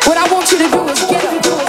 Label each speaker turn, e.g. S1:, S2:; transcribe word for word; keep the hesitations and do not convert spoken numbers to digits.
S1: What I want you to do is get up.